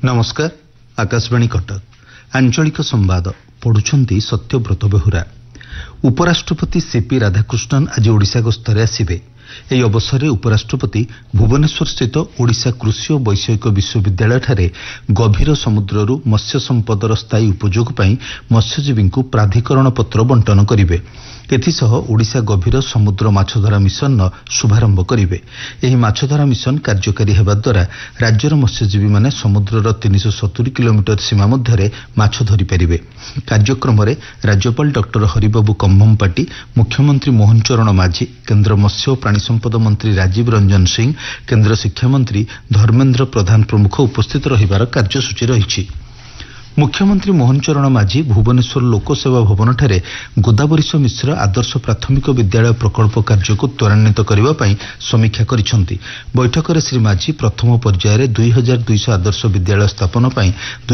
नमस्कार। आकाशवाणी कटक आंचलिक संवाद पढ़ुछंती सत्यव्रत बेहुरा। उपराष्ट्रपति सीपी राधाकृष्णन आज ओडिशा गस्तरे आसिबे। ଏହି ଅବସରରେ ଉପରାଷ୍ଟ୍ରପତି ଭୁବନେଶ୍ୱର ସ୍ଥିତ ଓଡ଼ିଶା କୃଷି ଓ ବୈଷୟିକ ବିଶ୍ୱବିଦ୍ୟାଳୟଠାରେ ଗଭୀର ସମୁଦ୍ରରୁ ମତ୍ସ୍ୟ ସମ୍ପଦର ସ୍ଥାୟୀ ଉପଯୋଗ ପାଇଁ ମତ୍ସ୍ୟଜୀବୀଙ୍କୁ ପ୍ରାଧିକରଣ ପତ୍ର ବଣ୍ଟନ କରିବେ। ଏଥିସହ ଓଡ଼ିଶା ଗଭୀର ସମୁଦ୍ର ମାଛଧରା ମିଶନର ଶୁଭାରମ୍ଭ କରିବେ। ଏହି ମାଛଧରା ମିଶନ କାର୍ଯ୍ୟକାରୀ ହେବା ଦ୍ୱାରା ରାଜ୍ୟର ମତ୍ସ୍ୟଜୀବୀମାନେ ସମୁଦ୍ରର 370 କିଲୋମିଟର ସୀମା ମଧ୍ୟରେ ମାଛ ଧରିପାରିବେ। କାର୍ଯ୍ୟକ୍ରମରେ ରାଜ୍ୟପାଳ ଡକ୍ଟର ହରିବାବୁ କମ୍ଭମପାଟି, ମୁଖ୍ୟମନ୍ତ୍ରୀ ମୋହନ ଚରଣ ମାଝୀ, କେନ୍ଦ୍ର ମତ୍ସ୍ୟ ଓ ପ୍ରାଣୀ ସମ୍ପଦ ମନ୍ତ୍ରୀ ରାଜୀବ ରଞ୍ଜନ ସିଂ, କେନ୍ଦ୍ର ଶିକ୍ଷାମନ୍ତ୍ରୀ ଧର୍ମେନ୍ଦ୍ର ପ୍ରଧାନ ପ୍ରମୁଖ ଉପସ୍ଥିତ ରହିବାର କାର୍ଯ୍ୟସୂଚୀ ରହିଛି। ମୁଖ୍ୟମନ୍ତ୍ରୀ ମୋହନ ଚରଣ ମାଝୀ ଭୁବନେଶ୍ୱର ଲୋକସେବା ଭବନଠାରେ ଗୋଦାବରୀଶ ମିଶ୍ର ଆଦର୍ଶ ପ୍ରାଥମିକ ବିଦ୍ୟାଳୟ ପ୍ରକଳ୍ପ କାର୍ଯ୍ୟକୁ ତ୍ୱରାନ୍ୱିତ କରିବା ପାଇଁ ସମୀକ୍ଷା କରିଛନ୍ତି। ବୈଠକରେ ଶ୍ରୀ ମାଝୀ ପ୍ରଥମ ପର୍ଯ୍ୟାୟରେ 2200 ଆଦର୍ଶ ବିଦ୍ୟାଳୟ ସ୍ଥାପନ ପାଇଁ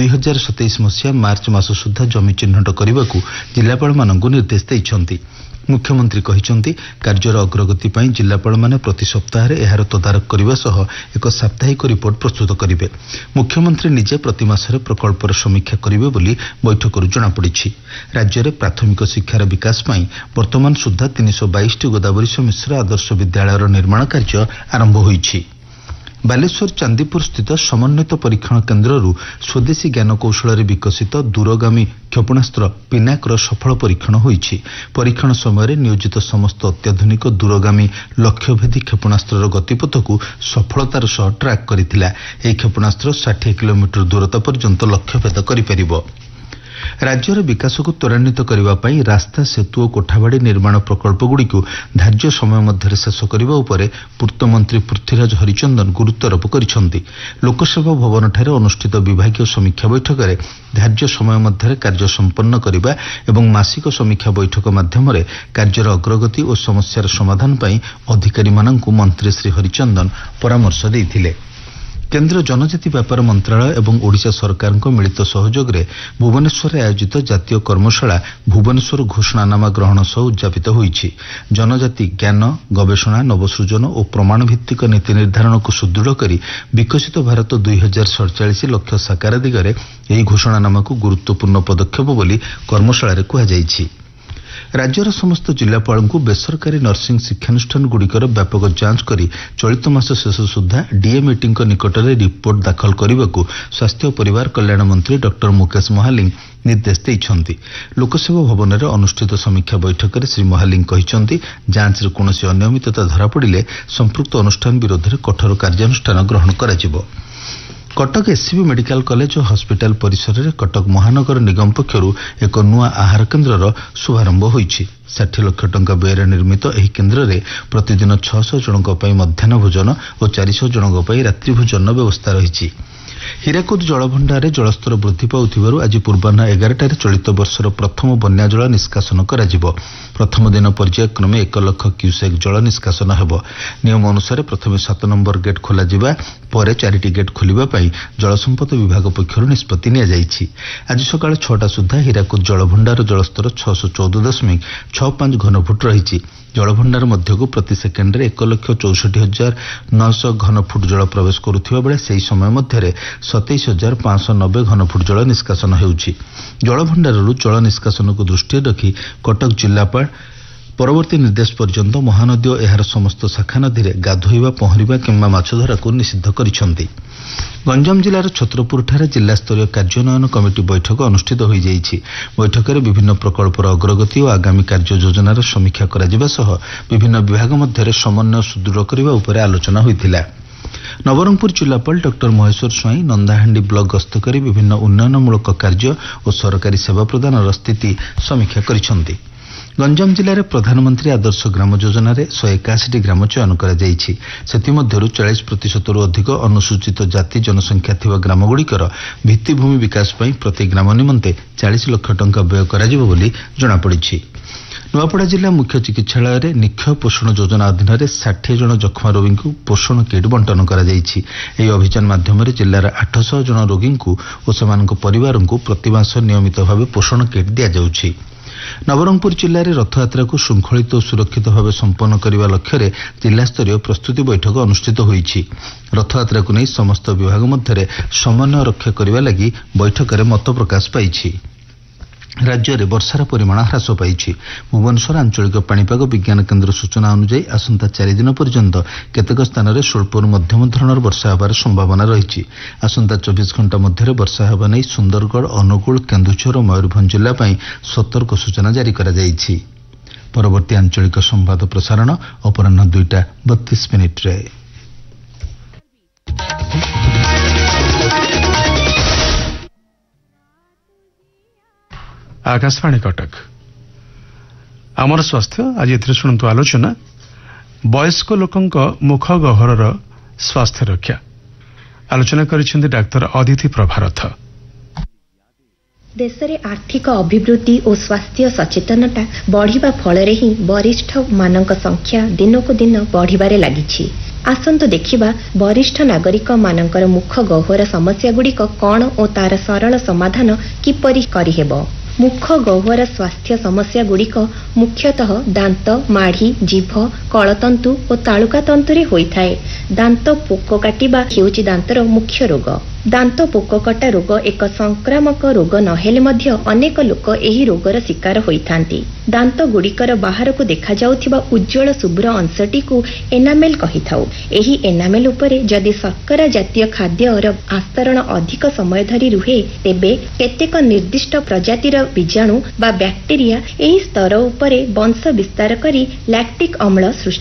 2027 ମସିହା ମାର୍ଚ୍ଚ ମାସ ସୁଦ୍ଧା ଜମି ଚିହ୍ନଟ କରିବାକୁ ଜିଲ୍ଲାପାଳମାନଙ୍କୁ ନିର୍ଦ୍ଦେଶ ଦେଇଛନ୍ତି। ମୁଖ୍ୟମନ୍ତ୍ରୀ କହିଛନ୍ତି, କାର୍ଯ୍ୟର ଅଗ୍ରଗତି ପାଇଁ ଜିଲ୍ଲାପାଳମାନେ ପ୍ରତି ସପ୍ତାହରେ ଏହାର ତଦାରଖ କରିବା ସହ ଏକ ସାପ୍ତାହିକ ରିପୋର୍ଟ ପ୍ରସ୍ତୁତ କରିବେ। ମୁଖ୍ୟମନ୍ତ୍ରୀ ନିଜେ ପ୍ରତି ମାସରେ ପ୍ରକଳ୍ପର ସମୀକ୍ଷା କରିବେ ବୋଲି ବୈଠକରୁ ଜଣାପଡ଼ିଛି। ରାଜ୍ୟରେ ପ୍ରାଥମିକ ଶିକ୍ଷାର ବିକାଶ ପାଇଁ ବର୍ତ୍ତମାନ ସୁଦ୍ଧା 322ଟି ଗୋଦାବରୀଶ ମିଶ୍ର ଆଦର୍ଶ ବିଦ୍ୟାଳୟର ନିର୍ମାଣ କାର୍ଯ୍ୟ ଆରମ୍ଭ ହୋଇଛି। ବାଲେଶ୍ୱର ଚାନ୍ଦିପୁର ସ୍ଥିତ ସମନ୍ୱିତ ପରୀକ୍ଷଣ କେନ୍ଦ୍ରରୁ ସ୍ୱଦେଶୀ ଜ୍ଞାନକୌଶଳରେ ବିକଶିତ ଦୂରଗାମୀ କ୍ଷେପଣାସ୍ତ୍ର ପିନାକର ସଫଳ ପରୀକ୍ଷଣ ହୋଇଛି। ପରୀକ୍ଷଣ ସମୟରେ ନିୟୋଜିତ ସମସ୍ତ ଅତ୍ୟାଧୁନିକ ଦୂରଗାମୀ ଲକ୍ଷ୍ୟଭେଦୀ କ୍ଷେପଣାସ୍ତ୍ରର ଗତିପଥକୁ ସଫଳତାର ସହ ଟ୍ରାକ୍ କରିଥିଲା। ଏହି କ୍ଷେପଣାସ୍ତ୍ର 60 କିଲୋମିଟର ଦୂରତା ପର୍ଯ୍ୟନ୍ତ ଲକ୍ଷ୍ୟଭେଦ କରିପାରିବ। ରାଜ୍ୟର ବିକାଶକୁ ତ୍ୱରାନ୍ୱିତ କରିବା ପାଇଁ ରାସ୍ତା, ସେତୁ ଓ କୋଠାବାଡ଼ି ନିର୍ମାଣ ପ୍ରକଳ୍ପଗୁଡ଼ିକୁ ଧାର୍ଯ୍ୟ ସମୟ ମଧ୍ୟରେ ଶେଷ କରିବା ଉପରେ ପୂର୍ତ୍ତମନ୍ତ୍ରୀ ପୃଥ୍ୱୀରାଜ ହରିଚନ୍ଦନ ଗୁରୁତ୍ୱାରୋପ କରିଛନ୍ତି। ଲୋକସେବା ଭବନଠାରେ ଅନୁଷ୍ଠିତ ବିଭାଗୀୟ ସମୀକ୍ଷା ବୈଠକରେ ଧାର୍ଯ୍ୟ ସମୟ ମଧ୍ୟରେ କାର୍ଯ୍ୟ ସମ୍ପନ୍ନ କରିବା ଏବଂ ମାସିକ ସମୀକ୍ଷା ବୈଠକ ମାଧ୍ୟମରେ କାର୍ଯ୍ୟର ଅଗ୍ରଗତି ଓ ସମସ୍ୟାର ସମାଧାନ ପାଇଁ ଅଧିକାରୀମାନଙ୍କୁ ମନ୍ତ୍ରୀ ଶ୍ରୀ ହରିଚନ୍ଦନ ପରାମର୍ଶ ଦେଇଥିଲେ। କେନ୍ଦ୍ର ଜନଜାତି ବ୍ୟାପାର ମନ୍ତ୍ରଣାଳୟ ଏବଂ ଓଡ଼ିଶା ସରକାରଙ୍କ ମିଳିତ ସହଯୋଗରେ ଭୁବନେଶ୍ୱରରେ ଆୟୋଜିତ ଜାତୀୟ କର୍ମଶାଳା ଭୁବନେଶ୍ୱର ଘୋଷଣାନାମା ଗ୍ରହଣ ସହ ଉଦ୍ଯାପିତ ହୋଇଛି। ଜନଜାତି ଜ୍ଞାନ, ଗବେଷଣା, ନବସୃଜନ ଓ ପ୍ରମାଣ ଭିତ୍ତିକ ନୀତି ନିର୍ଦ୍ଧାରଣକୁ ସୁଦୃଢ଼ କରି ବିକଶିତ ଭାରତ 2047 ଲକ୍ଷ୍ୟ ସାକାର ଦିଗରେ ଏହି ଘୋଷଣାନାମାକୁ ଗୁରୁତ୍ୱପୂର୍ଣ୍ଣ ପଦକ୍ଷେପ ବୋଲି କର୍ମଶାଳାରେ କୁହାଯାଇଛି। ରାଜ୍ୟର ସମସ୍ତ ଜିଲ୍ଲାପାଳଙ୍କୁ ବେସରକାରୀ ନର୍ସିଂ ଶିକ୍ଷାନୁଷ୍ଠାନଗୁଡ଼ିକର ବ୍ୟାପକ ଯାଞ୍ଚ କରି ଚଳିତ ମାସ ଶେଷ ସୁଦ୍ଧା ଡିଏମ୍ଇଟିଙ୍କ ନିକଟରେ ରିପୋର୍ଟ ଦାଖଲ କରିବାକୁ ସ୍ୱାସ୍ଥ୍ୟ ଓ ପରିବାର କଲ୍ୟାଣ ମନ୍ତ୍ରୀ ଡକ୍ଟର ମୁକେଶ ମହାଲିଂ ନିର୍ଦ୍ଦେଶ ଦେଇଛନ୍ତି। ଲୋକସେବା ଭବନରେ ଅନୁଷ୍ଠିତ ସମୀକ୍ଷା ବୈଠକରେ ଶ୍ରୀ ମହାଲିଂ କହିଛନ୍ତି, ଯାଞ୍ଚରେ କୌଣସି ଅନିୟମିତତା ଧରାପଡ଼ିଲେ ସମ୍ପୃକ୍ତ ଅନୁଷ୍ଠାନ ବିରୋଧରେ କଠୋର କାର୍ଯ୍ୟାନୁଷ୍ଠାନ ଗ୍ରହଣ କରାଯିବ। କଟକ ଏସ୍ସିବି ମେଡିକାଲ କଲେଜ ଓ ହସ୍ପିଟାଲ ପରିସରରେ କଟକ ମହାନଗର ନିଗମ ପକ୍ଷରୁ ଏକ ନୂଆ ଆହାର କେନ୍ଦ୍ରର ଶୁଭାରମ୍ଭ ହୋଇଛି। 60 ଲକ୍ଷ ଟଙ୍କା ବ୍ୟୟରେ ନିର୍ମିତ ଏହି କେନ୍ଦ୍ରରେ ପ୍ରତିଦିନ 600 ଜଣଙ୍କ ପାଇଁ ମଧ୍ୟାହ୍ନ ଭୋଜନ ଓ 400 ଜଣଙ୍କ ପାଇଁ ରାତ୍ରି ଭୋଜନର ବ୍ୟବସ୍ଥା ରହିଛି। ହୀରାକୁଦ ଜଳଭଣ୍ଡାରରେ ଜଳସ୍ତର ବୃଦ୍ଧି ପାଉଥିବାରୁ ଆଜି ପୂର୍ବାହ୍ନ 11ଟାରେ ଚଳିତ ବର୍ଷର ପ୍ରଥମ ବନ୍ୟା ଜଳ ନିଷ୍କାସନ କରାଯିବ। ପ୍ରଥମ ଦିନ ପର୍ଯ୍ୟାୟକ୍ରମେ 1 ଲକ୍ଷ କ୍ୟୁସେକ୍ ଜଳ ନିଷ୍କାସନ ହେବ। ନିୟମ ଅନୁସାରେ ପ୍ରଥମେ 7 ନମ୍ବର ଗେଟ୍ ଖୋଲାଯିବା ପରେ 4ଟି ଗେଟ୍ ଖୋଲିବା ପାଇଁ ଜଳସମ୍ପଦ ବିଭାଗ ପକ୍ଷରୁ ନିଷ୍ପତ୍ତି ନିଆଯାଇଛି। ଆଜି ସକାଳ 6ଟା ସୁଦ୍ଧା ହୀରାକୁଦ ଜଳଭଣ୍ଡାର ଜଳସ୍ତର 614.65 ଘନଫୁଟ ରହିଛି। ଜଳଭଣ୍ଡାର ମଧ୍ୟକୁ ପ୍ରତି ସେକେଣ୍ଡରେ 1,64,900 ଘନଫୁଟ ଜଳ ପ୍ରବେଶ କରୁଥିବା ବେଳେ ସେହି ସମୟ ମଧ୍ୟରେ 27,590 ଘନଫୁଟ ଜଳ ନିଷ୍କାସନ ହେଉଛି। ଜଳଭଣ୍ଡାରରୁ ଜଳ ନିଷ୍କାସନକୁ ଦୃଷ୍ଟିରେ ରଖି କଟକ ଜିଲ୍ଲାପାଳ ପରବର୍ତ୍ତୀ ନିର୍ଦ୍ଦେଶ ପର୍ଯ୍ୟନ୍ତ ମହାନଦୀ ଓ ଏହାର ସମସ୍ତ ଶାଖା ନଦୀରେ ଗାଧୋଇବା, ପହଁରିବା କିମ୍ବା ମାଛ ଧରାକୁ ନିଷିଦ୍ଧ କରିଛନ୍ତି। ଗଞ୍ଜାମ ଜିଲ୍ଲାର ଛତ୍ରପୁରଠାରେ ଜିଲ୍ଲାସ୍ତରୀୟ କାର୍ଯ୍ୟାନ୍ୱୟନ କମିଟି ବୈଠକ ଅନୁଷ୍ଠିତ ହୋଇଯାଇଛି। ବୈଠକରେ ବିଭିନ୍ନ ପ୍ରକଳ୍ପର ଅଗ୍ରଗତି ଓ ଆଗାମୀ କାର୍ଯ୍ୟ ଯୋଜନାର ସମୀକ୍ଷା କରାଯିବା ସହ ବିଭିନ୍ନ ବିଭାଗ ମଧ୍ୟରେ ସମନ୍ୱୟ ସୁଦୃଢ଼ କରିବା ଉପରେ ଆଲୋଚନା ହୋଇଥିଲା। ନବରଙ୍ଗପୁର ଜିଲ୍ଲାପାଳ ଡକ୍ଟର ମହେଶ୍ୱର ସ୍ୱାଇଁ ନନ୍ଦାହାଣ୍ଡି ବ୍ଲକ ଗସ୍ତ କରି ବିଭିନ୍ନ ଉନ୍ନୟନମୂଳକ କାର୍ଯ୍ୟ ଓ ସରକାରୀ ସେବା ପ୍ରଦାନର ସ୍ଥିତି ସମୀକ୍ଷା କରିଛନ୍ତି। ଗଞ୍ଜାମ ଜିଲ୍ଲାରେ ପ୍ରଧାନମନ୍ତ୍ରୀ ଆଦର୍ଶ ଗ୍ରାମ ଯୋଜନାରେ 181ଟି ଗ୍ରାମ ଚୟନ କରାଯାଇଛି। ସେଥିମଧ୍ୟରୁ 40%ରୁ ଅଧିକ ଅନୁସୂଚିତ ଜାତି ଜନସଂଖ୍ୟା ଥିବା ଗ୍ରାମଗୁଡ଼ିକର ଭିତ୍ତିଭୂମି ବିକାଶ ପାଇଁ ପ୍ରତି ଗ୍ରାମ ନିମନ୍ତେ 40 ଲକ୍ଷ ଟଙ୍କା ବ୍ୟୟ କରାଯିବ ବୋଲି ଜଣାପଡ଼ିଛି। ନୂଆପଡ଼ା ଜିଲ୍ଲା ମୁଖ୍ୟ ଚିକିତ୍ସାଳୟରେ ନିକ୍ଷୟ ପୋଷଣ ଯୋଜନା ଅଧୀନରେ 60 ଜଣ ଯକ୍ଷ୍ମା ରୋଗୀଙ୍କୁ ପୋଷଣ କିଟ୍ ବଣ୍ଟନ କରାଯାଇଛି। ଏହି ଅଭିଯାନ ମାଧ୍ୟମରେ ଜିଲ୍ଲାର 800 ଜଣ ରୋଗୀଙ୍କୁ ଓ ସେମାନଙ୍କ ପରିବାରଙ୍କୁ ପ୍ରତିମାସ ନିୟମିତ ଭାବେ ପୋଷଣ କିଟ୍ ଦିଆଯାଉଛି। ନବରଙ୍ଗପୁର ଜିଲ୍ଲାରେ ରଥଯାତ୍ରାକୁ ଶୃଙ୍ଖଳିତ ଓ ସୁରକ୍ଷିତ ଭାବେ ସମ୍ପନ୍ନ କରିବା ଲକ୍ଷ୍ୟରେ ଜିଲ୍ଲାସ୍ତରୀୟ ପ୍ରସ୍ତୁତି ବୈଠକ ଅନୁଷ୍ଠିତ ହୋଇଛି। ରଥଯାତ୍ରାକୁ ନେଇ ସମସ୍ତ ବିଭାଗ ମଧ୍ୟରେ ସମନ୍ୱୟ ରକ୍ଷା କରିବା ଲାଗି ବୈଠକରେ ମତ ପ୍ରକାଶ ପାଇଛି। ରାଜ୍ୟରେ ବର୍ଷାର ପରିମାଣ ହ୍ରାସ ପାଇଛି। ଭୁବନେଶ୍ୱର ଆଞ୍ଚଳିକ ପାଣିପାଗ ବିଜ୍ଞାନ କେନ୍ଦ୍ର ସୂଚନା ଅନୁଯାୟୀ ଆସନ୍ତା 4 ଦିନ ପର୍ଯ୍ୟନ୍ତ କେତେକ ସ୍ଥାନରେ ସ୍ୱଳ୍ପରୁ ମଧ୍ୟମ ଧରଣର ବର୍ଷା ହେବାର ସମ୍ଭାବନା ରହିଛି। ଆସନ୍ତା 24 ଘଣ୍ଟା ମଧ୍ୟରେ ବର୍ଷା ହେବା ନେଇ ସୁନ୍ଦରଗଡ଼, ଅନୁଗୁଳ, କେନ୍ଦୁଝର ଓ ମୟୂରଭଞ୍ଜ ଜିଲ୍ଲା ପାଇଁ ସତର୍କ ସୂଚନା ଜାରି କରାଯାଇଛି। ପରବର୍ତ୍ତୀ ଆଞ୍ଚଳିକ ସମ୍ବାଦ ପ୍ରସାରଣ ଅପରାହ୍ନ 2:32 आकाशवाणी कटक आमर स्वास्थ्य आज एथिरे शुणु आलोचना वयस्क लोकंक मुख गहरर स्वास्थ्य रक्षा आलोचना करिसेंती डाक्टर अदिति प्रभारथ। देश में आर्थिक अभिवृद्धि और स्वास्थ्य सचेतनता बढ़िबा फलरे ही वरिष्ठ मानक संख्या दिनकु दिन बढ़िबारे लागिछि। आसंतु देखिबा वरिष्ठ नागरिक मानकर मुख गह्वर समस्या गुड़िक कौन और तार सरल समाधान किपरि करिहेबो। मुख गह्वर स्वास्थ्य समस्या गुड़िक मुख्यतः दांत, माढ़ी, जीभ, कलतंतु और तालुका तंतुरे होइथाए। दांत पोक काटिबा हेउची दांतर मुख्य रोग। दांत पोक कटा रोग एक संक्रामक रोग नहेले मध्य अनेक लोक एही रोगर शिकार होइथांती। दांत गुड़िकर बाहरकु देखा जाउथिबा उज्जवल शुभ्र अंशटीकु एनामेल कहिथाउ। एही एनामेल उपरे जदि शर्करा जातीय खाद्यर आस्तरण अधिक समय धरी रुहे तेबे केतेक निर्दिष्ट प्रजातिर बीजाणु बा बैक्टेरिया एही स्तर उपरे वंश विस्तार करी लैक्टिक अम्ल सृष्टि